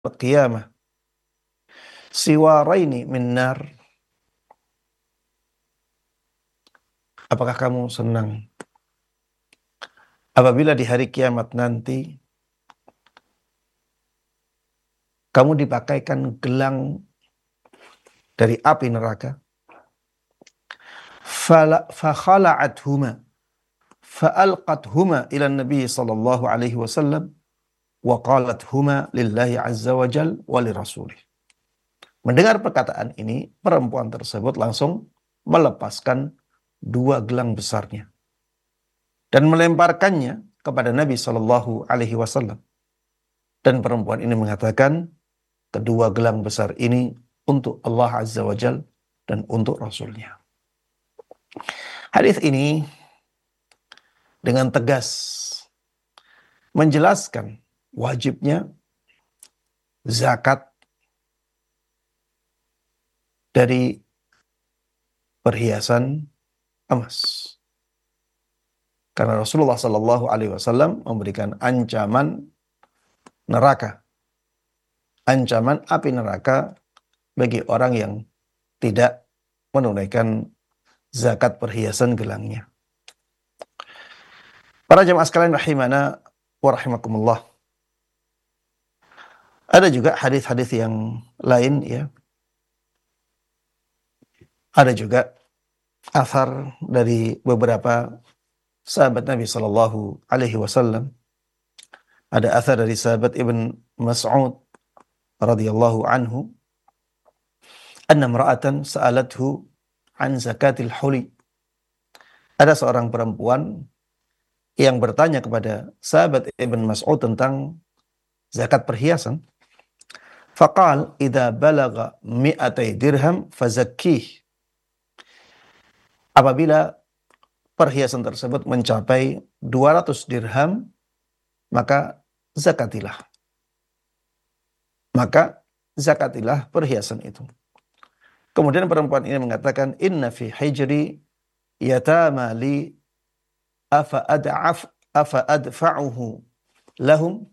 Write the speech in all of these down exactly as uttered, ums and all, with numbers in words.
qiyamah siwaraini min nar. Apakah kamu senang apabila di hari kiamat nanti kamu dipakaikan gelang dari api neraka? Fala fakhala'athuma fa'alqathuma ila Nabi sallallahu alaihi wasallam wa qalathuma lillahi azza wa jal wa li rasulih. Mendengar perkataan ini, perempuan tersebut langsung melepaskan dua gelang besarnya dan melemparkannya kepada Nabi sallallahu alaihi wasallam. Dan perempuan ini mengatakan, kedua gelang besar ini untuk Allah azza wa jal dan untuk Rasulnya. Hadis ini dengan tegas menjelaskan wajibnya zakat dari perhiasan emas. Karena Rasulullah sallallahu alaihi wasallam memberikan ancaman neraka, ancaman api neraka bagi orang yang tidak menunaikan zakat perhiasan gelangnya. Para jemaah sekalian rahimana wa rahimakumullah. Ada juga hadis-hadis yang lain ya. Ada juga athar dari beberapa sahabat Nabi sallallahu alaihi wasallam. Ada athar dari sahabat Ibn Mas'ud radhiyallahu anhu, anna imra'atan sa'alathu an zakatil huli. Ada seorang perempuan yang bertanya kepada sahabat Ibn Mas'ud tentang zakat perhiasan. Faqal idza balagha mi'atai dirham fazakkih. Apabila perhiasan tersebut mencapai dua ratus dirham, maka zakatilah. Maka zakatilah perhiasan itu. Kemudian perempuan ini mengatakan, inna fi hijri yatama li afa ad'af afa adfa'uhu lahum.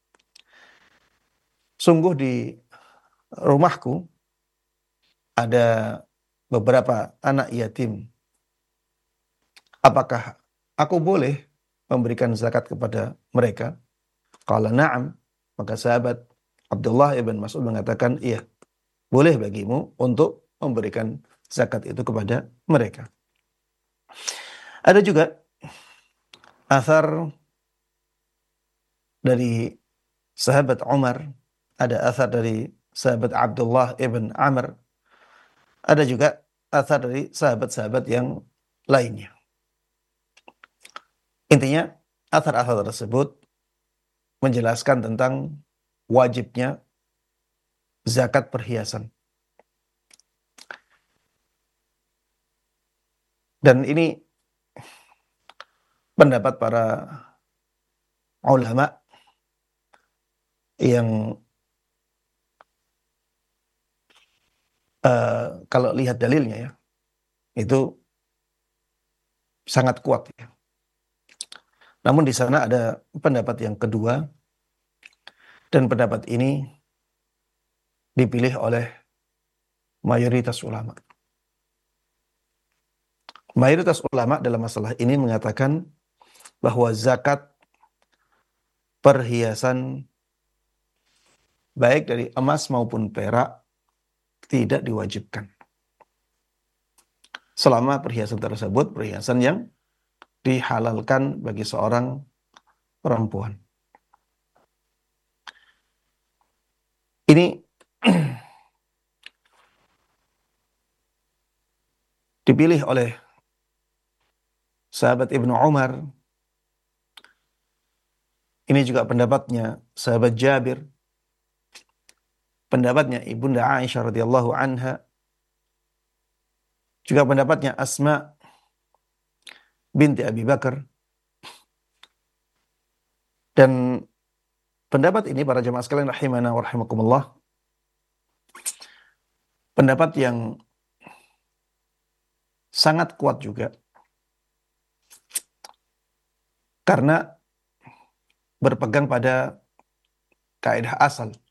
Sungguh di rumahku ada beberapa anak yatim. Apakah aku boleh memberikan zakat kepada mereka? Qala na'am. Maka sahabat Abdullah ibn Mas'ud mengatakan, iya, boleh bagimu untuk memberikan zakat itu kepada mereka. Ada juga athar dari sahabat Umar, ada athar dari sahabat Abdullah ibn Amr, ada juga athar dari sahabat-sahabat yang lainnya. Intinya, athar-athar tersebut menjelaskan tentang wajibnya zakat perhiasan. Dan ini pendapat para ulama yang uh, kalau lihat dalilnya ya, itu sangat kuat ya. Namun di sana ada pendapat yang kedua, dan pendapat ini dipilih oleh mayoritas ulama. Mayoritas ulama dalam masalah ini mengatakan bahwa zakat perhiasan baik dari emas maupun perak tidak diwajibkan, selama perhiasan tersebut perhiasan yang dihalalkan bagi seorang perempuan. Ini dipilih oleh sahabat Ibnu Umar. Ini juga pendapatnya sahabat Jabir, pendapatnya Ibunda Aisyah radhiyallahu anha, juga pendapatnya Asma binti Abi Bakar. Dan pendapat ini para jemaah sekalian rahimana wa rahimakumullah, pendapat yang sangat kuat juga, karena berpegang pada kaidah asal